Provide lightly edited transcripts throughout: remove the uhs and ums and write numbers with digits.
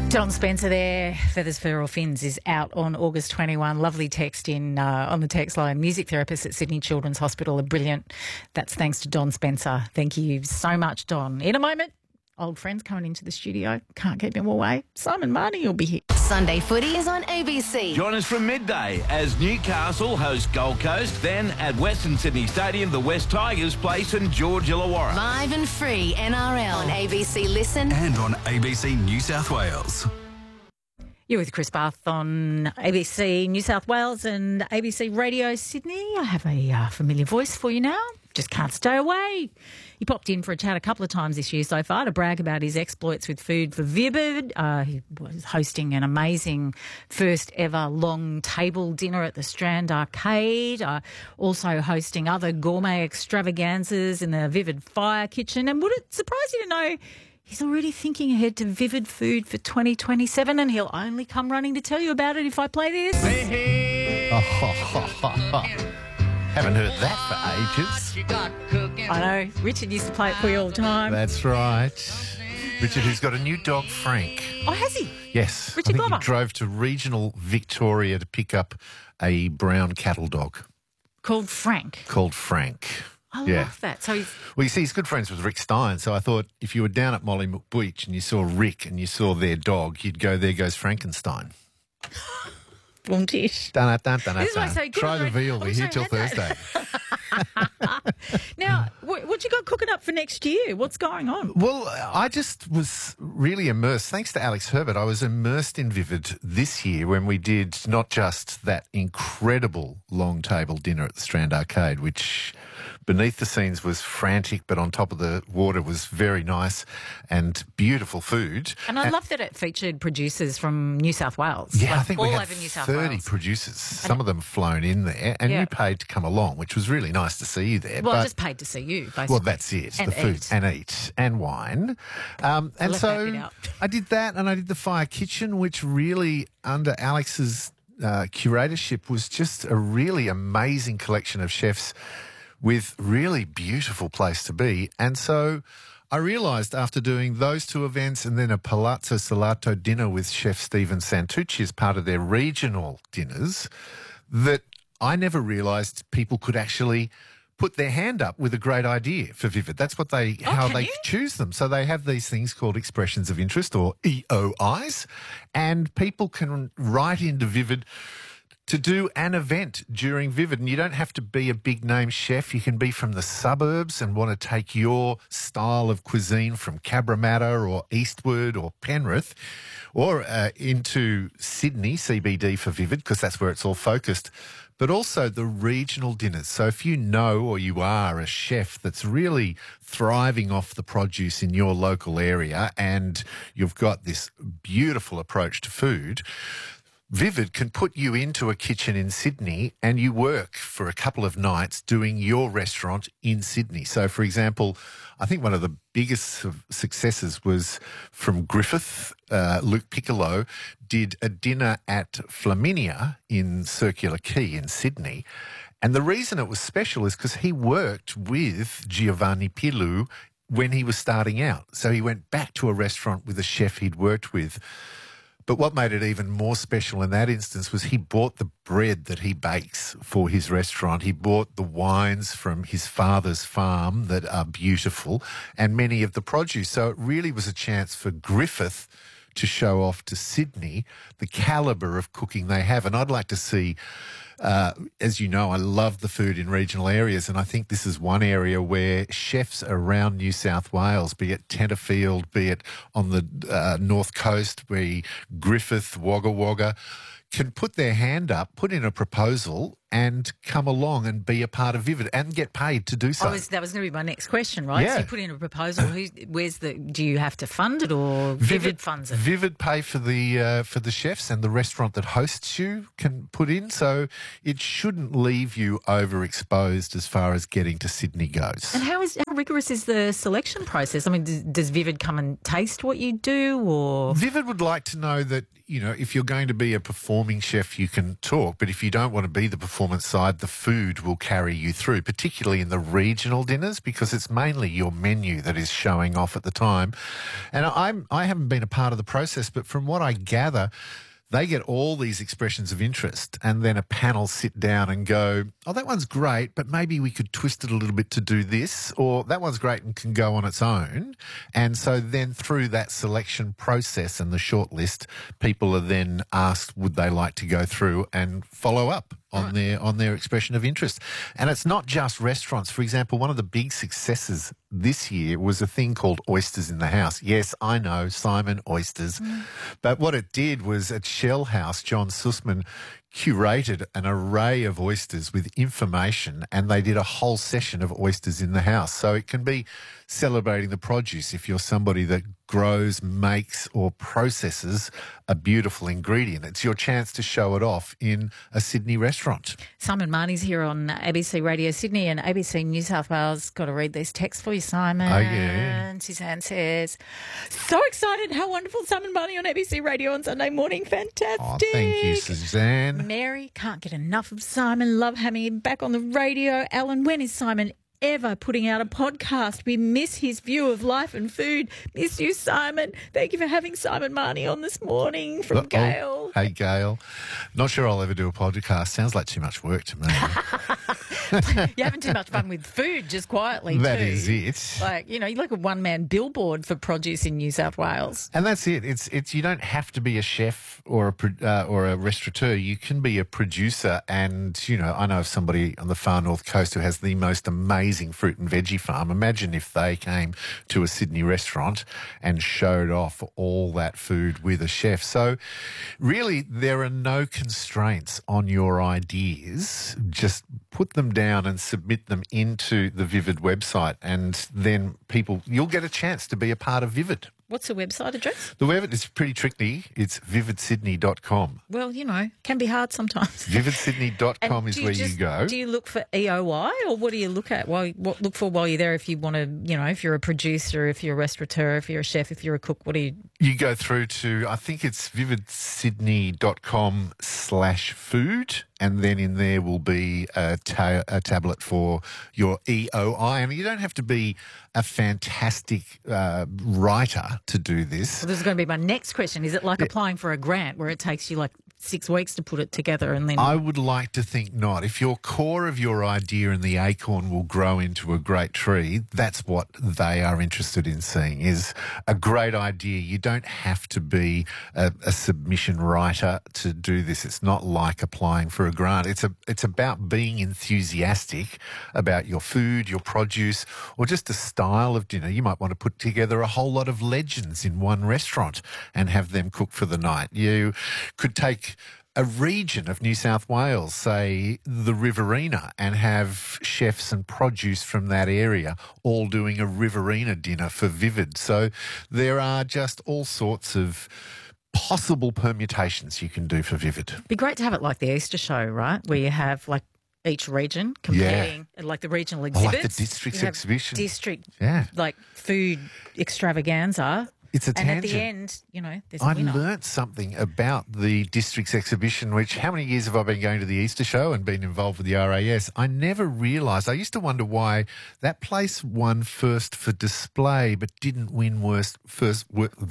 Don Spencer there. Feathers, Fur or Fins is out on August 21. Lovely text in on the text line. Music therapists at Sydney Children's Hospital are brilliant. That's thanks to Don Spencer. Thank you so much, Don. In a moment, old friends coming into the studio. Can't keep him away. Simon Marnie will be here. Sunday Footy is on ABC. Join us from midday as Newcastle host Gold Coast. Then at Western Sydney Stadium, the West Tigers play St George Illawarra. Live and free NRL on ABC Listen and on ABC New South Wales. You're with Chris Bath on ABC New South Wales and ABC Radio Sydney. I have a familiar voice for you now. Just can't stay away. He popped in for a chat a couple of times this year so far to brag about his exploits with Food for Vivid. He was hosting an amazing first ever long table dinner at the Strand Arcade, also hosting other gourmet extravaganzas in the Vivid Fire Kitchen. And would it surprise you to know he's already thinking ahead to Vivid Food for 2027, and he'll only come running to tell you about it if I play this. Haven't heard that for ages. I know. Richard used to play it for you all the time. That's right. Richard, who's got a new dog, Frank. Oh, has he? Yes. Richard I think Glover. he drove to regional Victoria to pick up a brown cattle dog Called Frank. called Frank. I Yeah. love that. So he's... Well, you see, he's good friends with Rick Stein, so I thought if you were down at Mollymook Beach and you saw Rick and you saw their dog, you'd go, there goes Frankenstein. Wantish. Dun, dun, dun, This is why I say good Try on the Rick. veal. We're I'm here till sorry, I had Thursday. Now, what you got cooking up for next year? What's going on? Well, I just was really immersed. Thanks to Alex Herbert, I was immersed in Vivid this year when we did not just that incredible long table dinner at the Strand Arcade, which beneath the scenes was frantic, but on top of the water was very nice and beautiful food. And I love that it featured producers from New South Wales. Yeah, like I think all we had over New South 30 Wales. producers. Some of them flown in there, and Yeah. you paid to come along, which was really nice to see you there. Well, I but, just paid to see you, basically. well, that's it. And the food eat. and eat and wine. And left that bit so out. I did that, and I did the Fire Kitchen, which really, under Alex's curatorship, was just a really amazing collection of chefs with really beautiful place to be. And so I realised after doing those two events and then a Palazzo Salato dinner with Chef Stephen Santucci as part of their regional dinners, that I never realised people could actually put their hand up with a great idea for Vivid. That's what how can they you? choose them. So they have these things called expressions of interest, or EOIs, and people can write into Vivid to do an event during Vivid. And you don't have to be a big name chef. You can be from the suburbs and want to take your style of cuisine from Cabramatta or Eastwood or Penrith or into Sydney, CBD for Vivid, because that's where it's all focused, but also the regional dinners. So if you know or you are a chef that's really thriving off the produce in your local area and you've got this beautiful approach to food, Vivid can put you into a kitchen in Sydney and you work for a couple of nights doing your restaurant in Sydney. So, for example, I think one of the biggest successes was from Griffith. Luke Piccolo did a dinner at Flaminia in Circular Quay in Sydney. And the reason it was special is because he worked with Giovanni Pilu when he was starting out. So he went back to a restaurant with a chef he'd worked with. But what made it even more special in that instance was he bought the bread that he bakes for his restaurant. He bought the wines from his father's farm that are beautiful and many of the produce. So it really was a chance for Griffith to show off to Sydney the calibre of cooking they have. And I'd like to see, as you know, I love the food in regional areas, and I think this is one area where chefs around New South Wales, be it Tenterfield, be it on the North Coast, be Griffith, Wagga Wagga, can put their hand up, put in a proposal and come along and be a part of Vivid and get paid to do so. That was going to be my next question, right? Yeah. So you put in a proposal. Do you have to fund it, or Vivid funds it? Vivid pay for the chefs, and the restaurant that hosts you can put in. So it shouldn't leave you overexposed as far as getting to Sydney goes. And how rigorous is the selection process? I mean, does Vivid come and taste what you do, or? Vivid would like to know that, you know, if you're going to be a performer performing chef, you can talk, but if you don't want to be the performance side, the food will carry you through, particularly in the regional dinners, because it's mainly your menu that is showing off at the time. And I haven't been a part of the process, but from what I gather, they get all these expressions of interest, and then a panel sit down and go, oh, that one's great, but maybe we could twist it a little bit to do this, or that one's great and can go on its own. And so then through that selection process and the shortlist, people are then asked, would they like to go through and follow up on their expression of interest. And it's not just restaurants. For example, one of the big successes this year was a thing called Oysters in the House. Yes, I know, Simon Oysters. But what it did was at Shell House, John Sussman curated an array of oysters with information, and they did a whole session of Oysters in the House. So it can be celebrating the produce if you're somebody that grows, makes or processes a beautiful ingredient. It's your chance to show it off in a Sydney restaurant. Simon Marnie's here on ABC Radio Sydney and ABC New South Wales. Got to read these texts for you, Simon. Oh, yeah. Suzanne says, so excited. How wonderful. Simon Marnie on ABC Radio on Sunday morning. Fantastic. Oh, thank you, Suzanne. Mary, can't get enough of Simon. Love having him back on the radio. Alan, when is Simon ever putting out a podcast? We miss his view of life and food. Miss you, Simon. Thank you for having Simon Marnie on this morning from Gail. Hey, Gail. Not sure I'll ever do a podcast. Sounds like too much work to me. You're having too much fun with food, just quietly. That too. is it. Like, you know, you're like a one-man billboard for produce in New South Wales. And that's it. It's you don't have to be a chef or a restaurateur. You can be a producer. And, you know, I know of somebody on the far north coast who has the most amazing fruit and veggie farm. Imagine if they came to a Sydney restaurant and showed off all that food with a chef. So really, there are no constraints on your ideas. Just put them down and submit them into the Vivid website, and then you'll get a chance to be a part of Vivid. What's the website address? The web is pretty tricky. It's vividsydney.com. Well, you know, can be hard sometimes. Vividsydney.com is where you go. Do you look for EOI, or what do you look at? What look for while you're there? If you want to, you know, if you're a producer, if you're a restaurateur, if you're a chef, if you're a cook, what do you? You go through to, I think it's vividsydney.com/food, and then in there will be a tablet for your EOI. And you don't have to be a fantastic writer to do this. Well, this is going to be my next question. Is it like applying for a grant where it takes you like 6 weeks to put it together and then... I would like to think not. If your core of your idea and the acorn will grow into a great tree, that's what they are interested in seeing, is a great idea. You don't have to be a submission writer to do this. It's not like applying for a grant. It's about being enthusiastic about your food, your produce, or just a style of dinner. You might want to put together a whole lot of legends in one restaurant and have them cook for the night. You could take a region of New South Wales, say the Riverina, and have chefs and produce from that area all doing a Riverina dinner for Vivid. So there are just all sorts of possible permutations you can do for Vivid. It'd be great to have it like the Easter show, right? Where you have like each region competing, like the regional exhibits. Like the district's exhibition. District, like food extravaganza. It's a tangent. And at the end, you know, there's a I winner. learnt something about the district's exhibition, which, how many years have I been going to the Easter show and been involved with the RAS? I never realised. I used to wonder why that place won first for display but didn't win first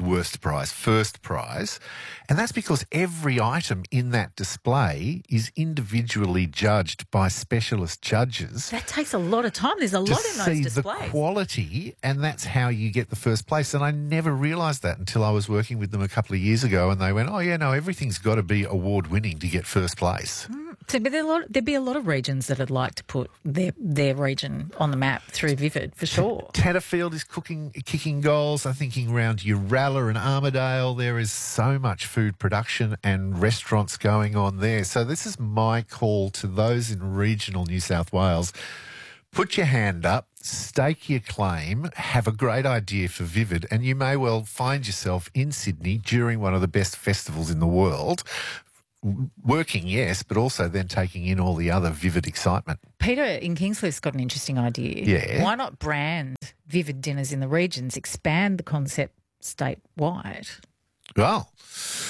prize. And that's because every item in that display is individually judged by specialist judges. That takes a lot of time. There's a lot in those see displays. the quality, and that's how you get the first place. And I never realised that until I was working with them a couple of years ago, and they went, oh, yeah, no, everything's got to be award-winning to get first place. So, but there'd be a lot of regions that would like to put their region on the map through Vivid, for sure. Tatterfield is kicking goals. I'm thinking around Uralla and Armidale. There is so much food production and restaurants going on there. So this is my call to those in regional New South Wales. Put your hand up, stake your claim, have a great idea for Vivid, and you may well find yourself in Sydney during one of the best festivals in the world, working, yes, but also then taking in all the other Vivid excitement. Peter in Kingscliff's got an interesting idea. Yeah. Why not brand Vivid dinners in the regions, expand the concept statewide? Well,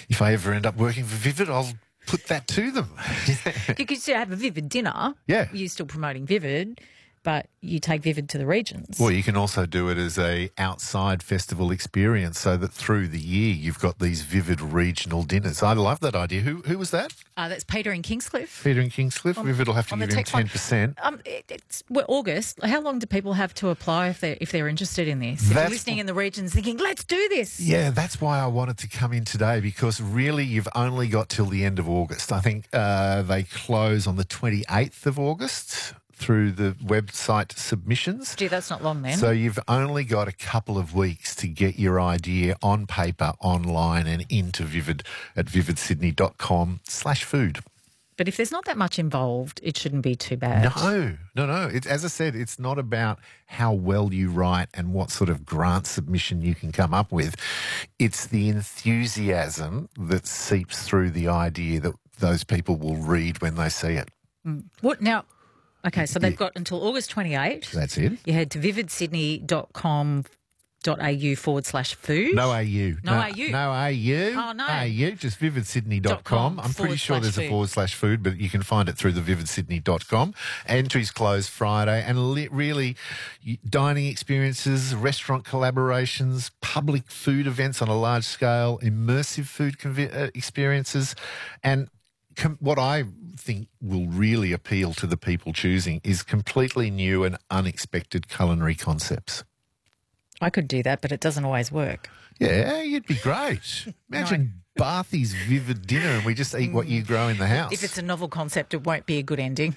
If I ever end up working for Vivid, I'll put that to them. You could still have a Vivid dinner. Yeah. You're still promoting Vivid, but you take Vivid to the regions. Well, you can also do it as a outside festival experience so that through the year you've got these Vivid regional dinners. I love that idea. Who was that? That's Peter in Kingscliff. Peter in Kingscliff. Vivid will have to on the give him text line. 10%. We're August. How long do people have to apply if they're interested in this? If you're That's- listening in the regions thinking, let's do this. Yeah, that's why I wanted to come in today, because really you've only got till the end of August. I think they close on the 28th of August through the website submissions. Gee, that's not long then. So you've only got a couple of weeks to get your idea on paper, online and into Vivid at vividsydney.com/food. But if there's not that much involved, it shouldn't be too bad. No. It's, as I said, it's not about how well you write and what sort of grant submission you can come up with. It's the enthusiasm that seeps through the idea that those people will read when they see it. What now? Okay, so they've got until August 28. That's it. You head to vividsydney.com.au/food. No AU. No AU. No AU. Oh, no. AU, just vividsydney.com. I'm pretty sure there's a /food, but you can find it through the vividsydney.com. Entries close Friday, and really dining experiences, restaurant collaborations, public food events on a large scale, immersive food experiences, and what I think will really appeal to the people choosing is completely new and unexpected culinary concepts. I could do that, but it doesn't always work. Yeah, you'd be great. Imagine Barthy's Vivid dinner and we just eat what you grow in the house. If it's a novel concept, it won't be a good ending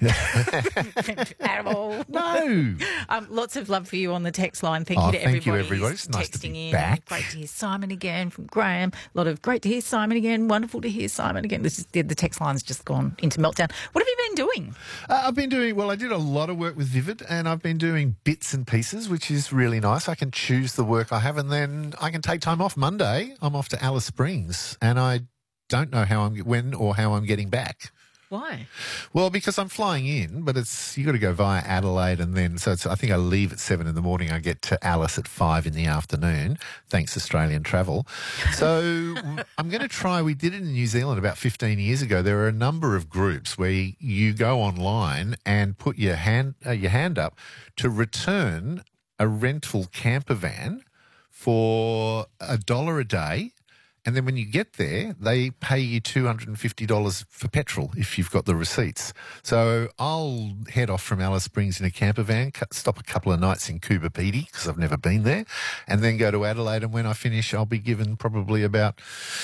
at all. No. Lots of love for you on the text line. Thank you to everybody. Thank you, everybody. It's nice to texting be in. back. Great to hear Simon again from Graham. A lot of great to hear Simon again. Wonderful to hear Simon again. This is the text line's just gone into meltdown. What have you been doing? I did a lot of work with Vivid, and I've been doing bits and pieces, which is really nice. I can choose the work I have, and then I can take time off. Monday, I'm off to Alice Springs, and I don't know when or how I'm getting back. Why? Well, because I'm flying in, but you got to go via Adelaide, and then I think I leave at 7 in the morning. I get to Alice at 5 in the afternoon. Thanks, Australian Travel. So I'm going to try. We did it in New Zealand about 15 years ago. There are a number of groups where you go online and put your hand up to return a rental camper van for $1 a day. And then when you get there, they pay you $250 for petrol if you've got the receipts. So I'll head off from Alice Springs in a camper van, stop a couple of nights in Coober Pedy because I've never been there, and then go to Adelaide. And when I finish, I'll be given probably about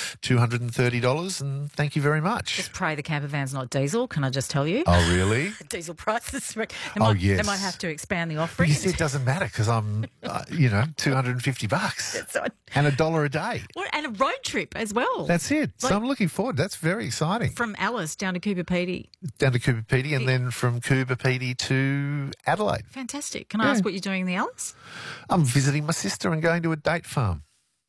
$230, and thank you very much. Just pray the camper van's not diesel, can I just tell you? Oh, really? Diesel prices. They yes. might have to expand the But offering. you see, it doesn't matter because I'm, $250 That's right. and $1 a day. And a road trip as well. That's it. So I'm looking forward. That's very exciting. From Alice down to Coober Pedy. Down to Coober Pedy, and then from Coober Pedy to Adelaide. Fantastic. Can I ask what you're doing in the Alice? I'm visiting my sister and going to a date farm.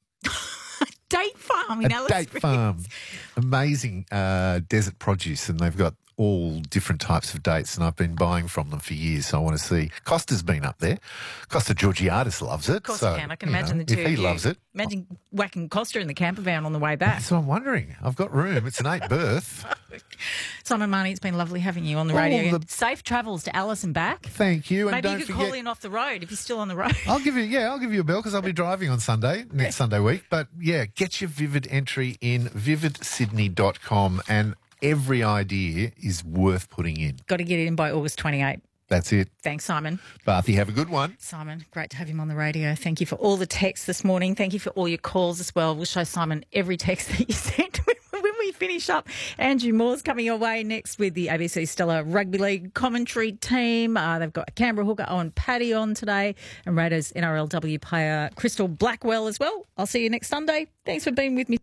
Date farm in Alice Date Springs. farm. Amazing desert produce, and they've got all different types of dates, and I've been buying from them for years, so I want to see. Costa's been up there. Costa Georgiadis loves it. Of course I can. I can imagine the two if he of you. loves it. Imagine whacking Costa in the camper van on the way back. That's what I'm wondering. I've got room. It's an 8 berth. Simon Marnie, it's been lovely having you on the radio. Safe travels to Alice and back. Thank you. And Maybe don't you could forget, call in off the road if you're still on the road. I'll give you a bell because I'll be driving on Sunday, next Sunday week. But yeah, get your Vivid entry in vividsydney.com, and every idea is worth putting in. Got to get it in by August 28. That's it. Thanks, Simon. Barthy, have a good one. Simon, great to have him on the radio. Thank you for all the texts this morning. Thank you for all your calls as well. We'll show Simon every text that you sent when we finish up. Andrew Moore's coming your way next with the ABC Stella Rugby League commentary team. They've got Canberra hooker Owen Paddy on today, and Raiders NRLW player Crystal Blackwell as well. I'll see you next Sunday. Thanks for being with me.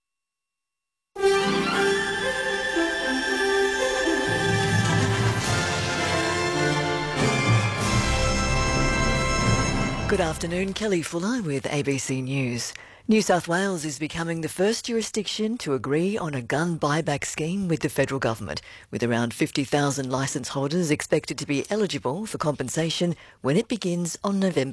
Good afternoon, Kelly Fuller with ABC News. New South Wales is becoming the first jurisdiction to agree on a gun buyback scheme with the federal government, with around 50,000 licence holders expected to be eligible for compensation when it begins on November